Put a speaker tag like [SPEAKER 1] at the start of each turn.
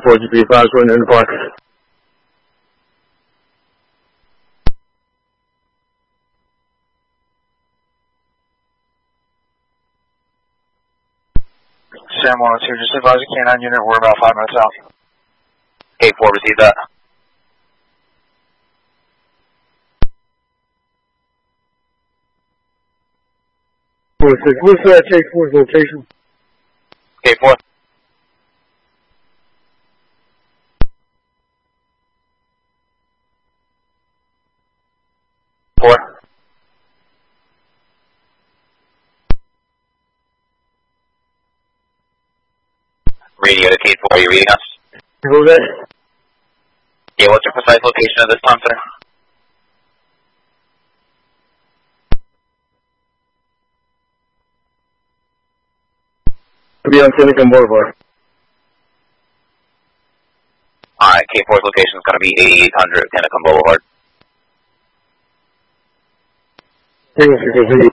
[SPEAKER 1] 4GP 5 going in the park.
[SPEAKER 2] Sam 102, just advise the K9 unit, we're about 5 minutes out.
[SPEAKER 3] K4, receive that.
[SPEAKER 1] What's that K4's location?
[SPEAKER 3] K4. Radio to K4, are you reading us?
[SPEAKER 1] Who's that?
[SPEAKER 3] Yeah, what's your precise location at this time, sir?
[SPEAKER 1] To be on Silicon Boulevard.
[SPEAKER 3] Alright, K4's location is going to be 8800 Silicon Boulevard.
[SPEAKER 1] Thank you.